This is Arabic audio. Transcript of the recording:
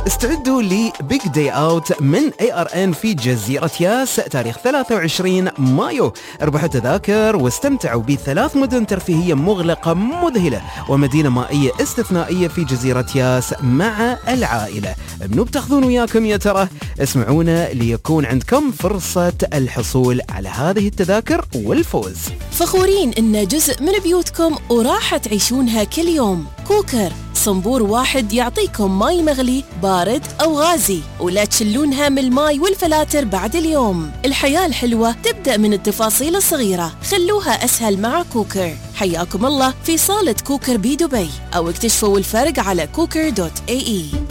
استعدوا لبيج داي اوت من ARN في جزيرة ياس تاريخ 23 مايو. اربحوا تذاكر واستمتعوا ب3 مدن ترفيهية مغلقة مذهلة ومدينة مائية استثنائية في جزيرة ياس مع العائلة. منو بتاخذون وياكم يا ترى؟ اسمعونا ليكون عندكم فرصة الحصول على هذه التذاكر والفوز. فخورين إن جزء من بيوتكم وراح تعيشونها كل يوم. كوكر، صنبور واحد يعطيكم ماي مغلي بارد أو غازي، ولا تشلون هم الماي والفلاتر بعد اليوم. الحياة الحلوة تبدأ من التفاصيل الصغيرة، خلوها أسهل مع كوكر. حياكم الله في صالة كوكر بدبي، أو اكتشفوا الفرق على cooker.ae.